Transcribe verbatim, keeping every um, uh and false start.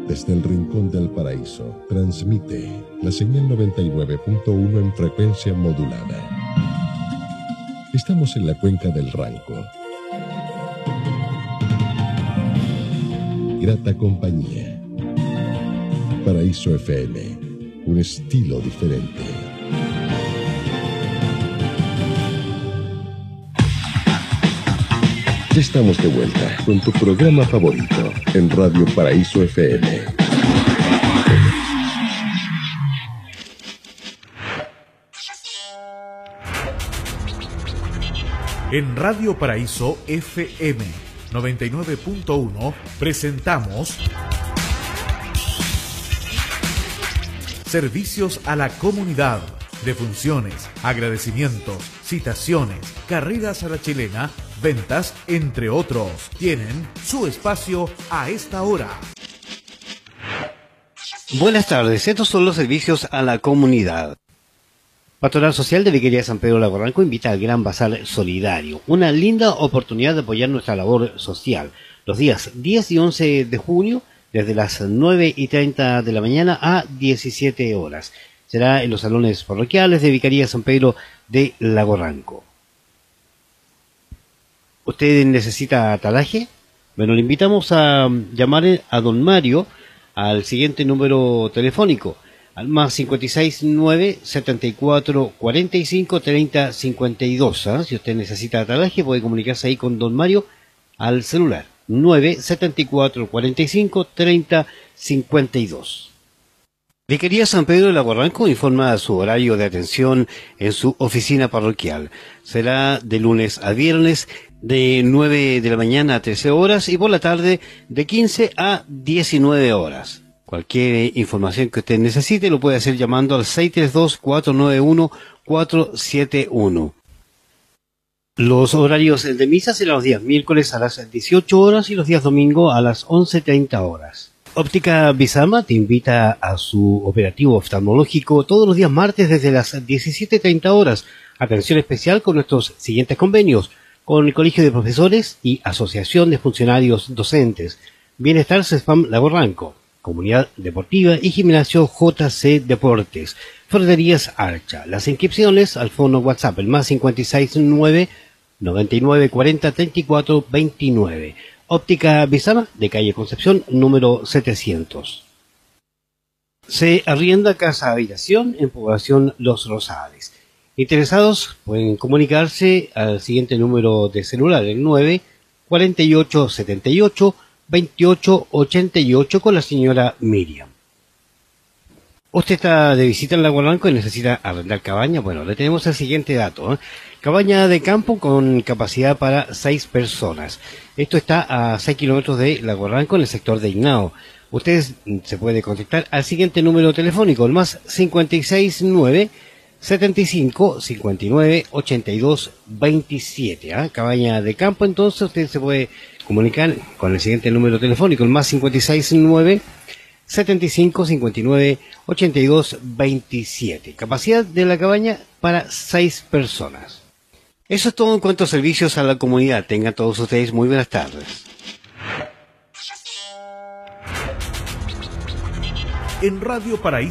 Desde el rincón del paraíso, transmite la señal noventa y nueve punto uno en frecuencia modulada. Estamos en la cuenca del Ranco. Grata compañía. Paraíso F M, un estilo diferente. Ya estamos de vuelta con tu programa favorito en Radio Paraíso F M. En Radio Paraíso F M noventa y nueve punto uno presentamos Servicios a la Comunidad, defunciones, agradecimientos, citaciones, carreras a la chilena, ventas, entre otros. Tienen su espacio a esta hora. Buenas tardes, estos son los servicios a la comunidad. Pastoral Social de Vicaría San Pedro Lago Ranco invita al Gran Bazar Solidario, una linda oportunidad de apoyar nuestra labor social. Los días diez y once de junio, desde las nueve y treinta de la mañana a diecisiete horas. Será en los salones parroquiales de Vicaría San Pedro de Lago Ranco. ¿Usted necesita atalaje? Bueno, le invitamos a llamar a don Mario al siguiente número telefónico, al más cincuenta y seis nueve, setenta y cuatro, cuarenta y cinco, treinta, cincuenta y dos. ¿eh? Si usted necesita atalaje, puede comunicarse ahí con don Mario al celular nueve, setenta y cuatro, cuarenta y cinco, treinta, cincuenta y dos. Vicaría San Pedro de Lago Ranco informa su horario de atención en su oficina parroquial. Será de lunes a viernes de nueve de la mañana a trece horas y por la tarde de quince a diecinueve horas. Cualquier información que usted necesite lo puede hacer llamando al seis tres dos, cuatro nueve uno, cuatro siete uno. Los horarios de misa serán los días miércoles a las dieciocho horas y los días domingo a las once treinta horas. Óptica Bizama te invita a su operativo oftalmológico todos los días martes desde las diecisiete treinta horas. Atención especial con nuestros siguientes convenios: con el Colegio de Profesores y Asociación de Funcionarios Docentes, Bienestar CESFAM Lago Ranco, Comunidad Deportiva y Gimnasio J C Deportes, Ferrerías Archa. Las inscripciones al fono WhatsApp, el más cincuenta y seis nueve, noventa y nueve cuarenta, treinta y cuatro veintinueve. Óptica Bizama, de calle Concepción, número setecientos. Se arrienda casa habitación en población Los Rosales. Interesados pueden comunicarse al siguiente número de celular, el nueve, cuarenta y ocho, setenta y ocho, veintiocho, ochenta y ocho, con la señora Miriam. ¿Usted está de visita en Lago Ranco y necesita arrendar cabaña? Bueno, le tenemos el siguiente dato, ¿eh? Cabaña de campo con capacidad para seis personas. Esto está a seis kilómetros de Lago Ranco, en el sector de Ignao. Ustedes se puede contactar al siguiente número telefónico, el más cincuenta y seis nueve, setenta y cinco, cincuenta y nueve, ochenta y dos, veintisiete. ¿eh? Cabaña de campo, entonces usted se puede comunicar con el siguiente número telefónico, el más cincuenta y seis nueve, setenta y cinco, cincuenta y nueve, ochenta y dos, veintisiete. Capacidad de la cabaña para seis personas. Eso es todo en cuanto a servicios a la comunidad. Tengan todos ustedes muy buenas tardes. En Radio Paraíso